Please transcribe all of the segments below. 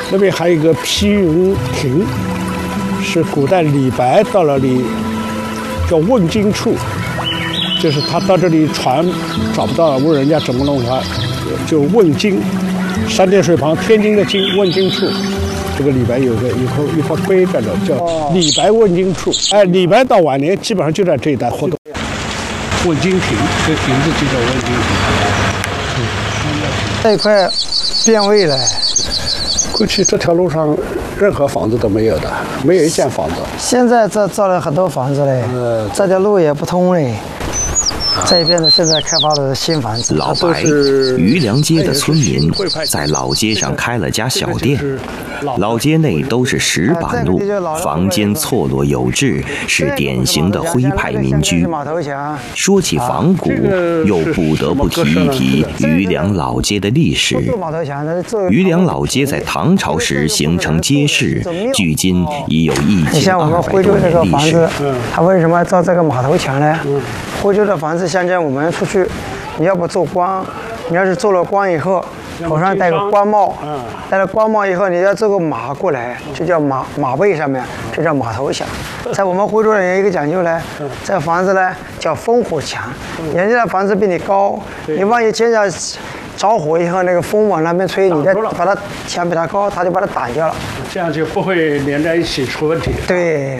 那边还有一个披云亭，是古代李白到了里叫问津处，就是他到这里船找不到，问人家怎么弄他，就问津，三点水旁天津的津，问津处。这个李白有个一块碑在这，叫李白问津处。哎，李白到晚年基本上就在这一带活动。问津亭，这个亭子就叫问津亭。 这一块变味了。 过去这条路上任何房子都没有的，没有一间房子。 现在这造了很多房子嘞，这条路也不通嘞。这边呢，现在开发的新房子。 老白，余梁街的村民在老街上开了家小店，老街内都是石板路，房间错落有致，是典型的徽派民居。说起仿古，又不得不提一提余梁老街的历史。余梁老街在唐朝时形成街市，距今已有1200多年历史。 它为什么造这个码头墙呢？徽州的房子，现在我们出去，你要不做官，你要是做了官以后，头上戴个官帽，戴了官帽以后，你要这个马过来，就叫马背上面，这叫马头墙。在我们徽州人有一个讲究呢，这房子呢叫烽火墙，人家的房子比你高，你万一见着着火以后，那个风往那边吹，你再把它墙比它高，它就把它挡掉了， 这样就不会连在一起出问题。 对。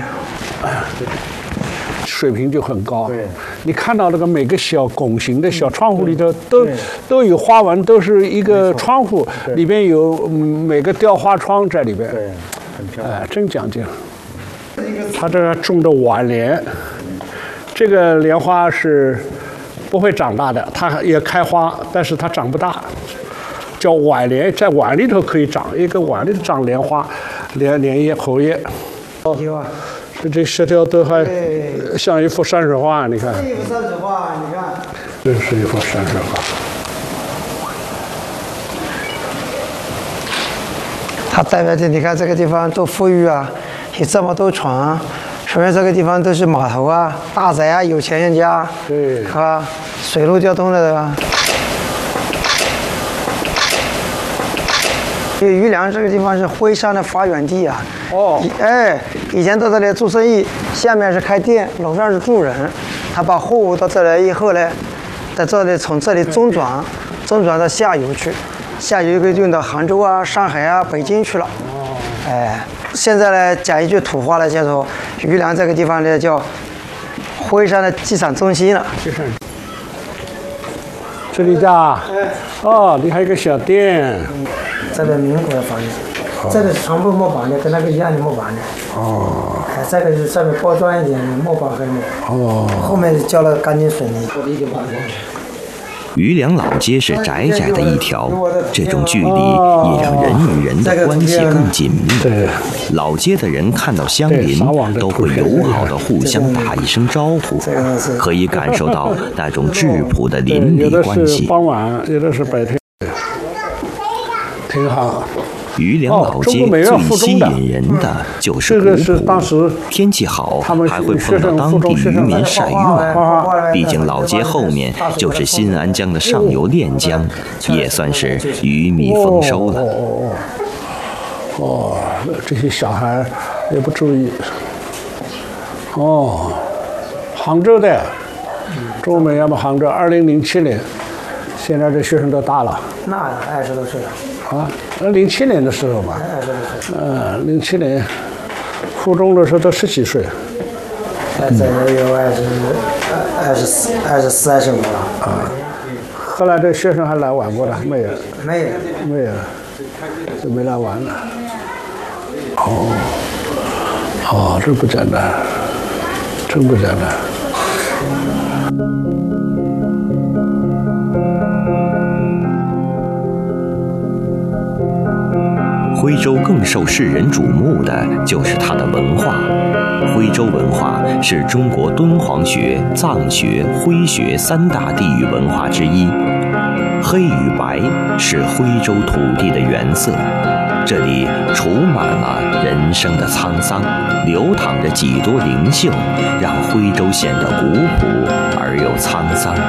水平就很高。对，你看到那个每个小拱形的小窗户里头都有花纹，都是一个窗户，里边有每个雕花窗在里边。对，很漂亮。真讲究。他这种的晚莲，这个莲花是不会长大的，它也开花，但是它长不大，叫晚莲，在碗里头可以长，一个碗里头长莲花，莲叶、荷叶。 有啊。 这石条都还像一幅山水画，你看。 这一幅山水画，你看。 这是一幅山水画。 它代表的，你看这个地方多富裕啊，有这么多床，说明这个地方都是码头啊、大宅啊、有钱人家， 对， 是吧？水陆交通的，对吧？余梁这个地方是徽商的发源地啊。以前到这里做生意，下面是开店，楼上是住人。他把货物到这来以后呢，在这里从这里中转到下游去，下游就运到杭州啊、上海啊、北京去了。现在呢讲一句土话呢，叫做余梁这个地方呢叫徽商的集散中心了。 这里家，你还有个小店。 这个民国的房子，这个是全部木板的，跟那个一样的木板的。这个是上面包装一点的木板黑木。后面浇了干净水泥。 余梁老街是窄窄的一条，这种距离也让人与人的关系更紧密。老街的人看到乡邻都会友好的互相打一声招呼，可以感受到那种质朴的邻里关系。 傍晚，有的是白天。挺好。 余梁老街最吸引人的就是古朴，天气好还会碰到当地渔民晒月。毕竟老街后面就是新安江的上游练江，也算是鱼米丰收了。 这些小孩也不注意。杭州的，中美要么杭州，2007年，现在这学生都大了。 那20多岁了。 07年的时候吧，07年，初中的时候都10几岁。 这也有24、25了。 后来这学生还来玩过的，没有，就没来玩了。这不简单，真不简单。 徽州更受世人瞩目的就是它的文化。徽州文化是中国敦煌学、藏学、徽学3大地域文化之一。黑与白是徽州土地的原色，这里储满了人生的沧桑，流淌着几多灵秀，让徽州显得古朴而又沧桑。